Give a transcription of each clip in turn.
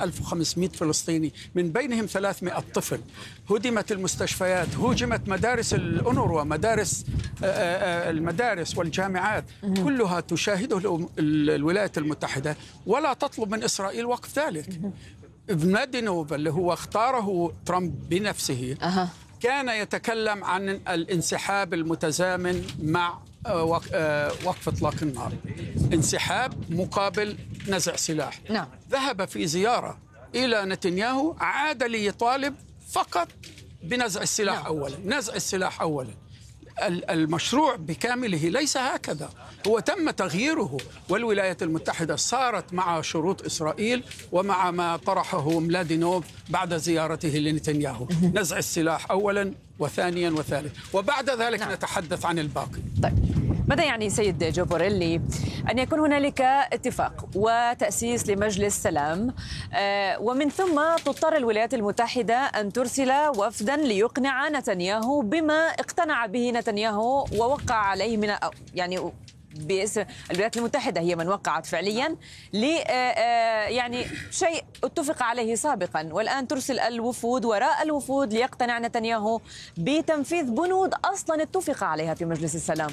1500 فلسطيني، من بينهم 300 طفل. هدمت المستشفيات، هوجمت مدارس الأونروا، المدارس والجامعات، كلها تشاهده الولايات المتحدة ولا تطلب من إسرائيل وقف ذلك. فلادينوف اللي هو اختاره ترامب بنفسه كان يتكلم عن الانسحاب المتزامن مع وقف إطلاق النار، انسحاب مقابل نزع سلاح. نعم. ذهب في زيارة إلى نتنياهو، عاد ليطالب فقط بنزع السلاح. نعم. أولا نزع السلاح أولا. المشروع بكامله ليس هكذا، هو تم تغييره، والولايات المتحدة صارت مع شروط إسرائيل ومع ما طرحه ملادينوف بعد زيارته لنتنياهو. نزع السلاح أولا وثانيا وثالث، وبعد ذلك نعم. نتحدث عن الباقي. طيب، ماذا يعني سيد جو بوريلي أن يكون هنالك اتفاق وتأسيس لمجلس سلام ومن ثم تضطر الولايات المتحدة أن ترسل وفدا ليقنع نتنياهو بما اقتنع به نتنياهو ووقع عليه من يعني باسم الولايات المتحدة، هي من وقعت فعليا يعني شيء اتفق عليه سابقا، والآن ترسل الوفود وراء الوفود ليقتنع نتنياهو بتنفيذ بنود أصلا اتفق عليها في مجلس السلام.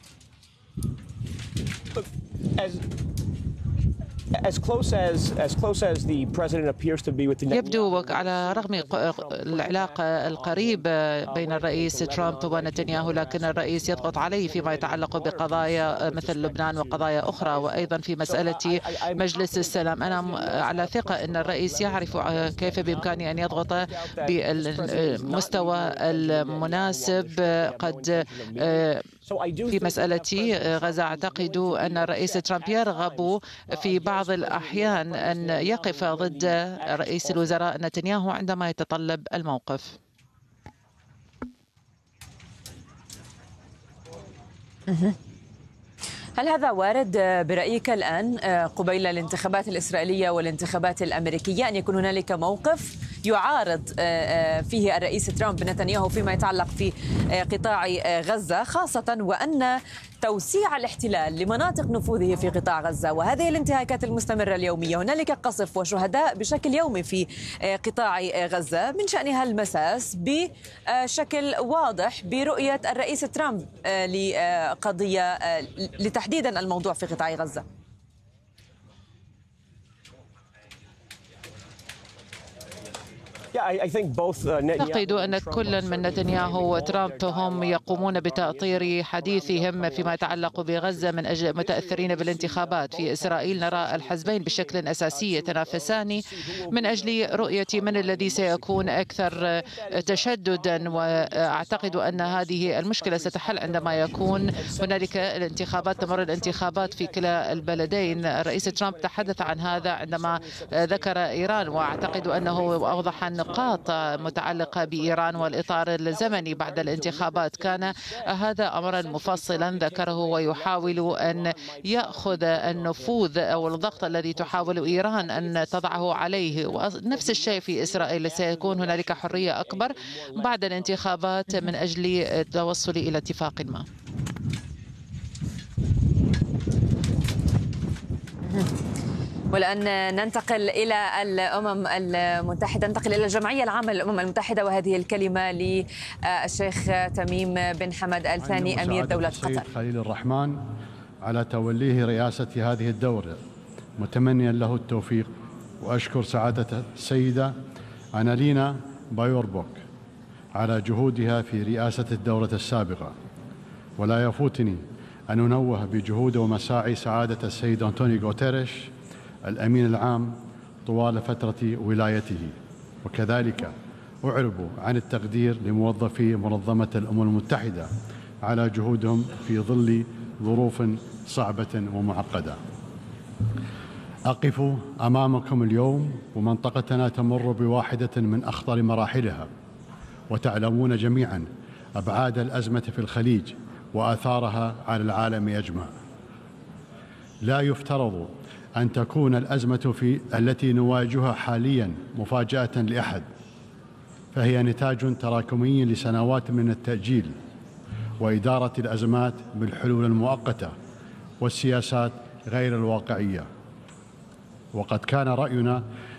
يبدو على رغم العلاقة القريبة بين الرئيس ترامب ونتنياهو، لكن الرئيس يضغط عليه فيما يتعلق بقضايا مثل لبنان وقضايا أخرى، وأيضا في مسألة مجلس السلام. أنا على ثقة أن الرئيس يعرف كيف بإمكانه أن يضغط بالمستوى المناسب. قد في مسألة غزة أعتقد أن الرئيس ترامب يرغب في بعض الأحيان أن يقف ضد رئيس الوزراء نتنياهو عندما يتطلب الموقف. هل هذا وارد برأيك الآن قبيل الانتخابات الإسرائيلية والانتخابات الأمريكية أن يكون هنالك موقف يعارض فيه الرئيس ترامب نتنياهو فيما يتعلق في قطاع غزة، خاصة وأن توسيع الاحتلال لمناطق نفوذه في قطاع غزة وهذه الانتهاكات المستمرة اليومية، هنالك قصف وشهداء بشكل يومي في قطاع غزة، من شأنها المساس بشكل واضح برؤية الرئيس ترامب لقضية لتحديدا الموضوع في قطاع غزة؟ أعتقد أن كل من نتنياهو وترامب هم يقومون بتأطير حديثهم فيما يتعلق بغزة من أجل متأثرين بالانتخابات. في إسرائيل نرى الحزبين بشكل أساسي يتنافسان من أجل رؤية من الذي سيكون أكثر تشددا، وأعتقد أن هذه المشكلة ستحل عندما يكون هنالك الانتخابات، تمر الانتخابات في كلا البلدين. الرئيس ترامب تحدث عن هذا عندما ذكر إيران، وأعتقد أنه أوضح نقاط متعلقة بإيران والإطار الزمني بعد الانتخابات. كان هذا أمرا مفصلا ذكره، ويحاول أن يأخذ النفوذ أو الضغط الذي تحاول إيران أن تضعه عليه، ونفس الشيء في إسرائيل. سيكون هنالك حرية أكبر بعد الانتخابات من أجل التوصل إلى اتفاق ما. والآن ننتقل إلى الأمم المتحدة، ننتقل إلى الجمعية العامة للأمم المتحدة، وهذه الكلمة للشيخ تميم بن حمد الثاني أمير دولة قطر. خليل الرحمن على توليه رئاسة هذه الدورة، متمنيا له التوفيق، وأشكر سعادة السيدة أنالينا بايوربوك على جهودها في رئاسة الدورة السابقة. ولا يفوتني أن أنوه بجهود ومساعي سعادة السيد أنطونيو غوتيريش الأمين العام طوال فترة ولايته، وكذلك أعرب عن التقدير لموظفي منظمة الأمم المتحدة على جهودهم في ظل ظروف صعبة ومعقدة. أقف أمامكم اليوم ومنطقتنا تمر بواحدة من أخطر مراحلها، وتعلمون جميعا أبعاد الأزمة في الخليج وآثارها على العالم أجمع. لا يفترض أن تكون الأزمة التي نواجهها حاليا مفاجأة لأحد، فهي نتاج تراكمي لسنوات من التأجيل وإدارة الأزمات بالحلول المؤقتة والسياسات غير الواقعية. وقد كان رأينا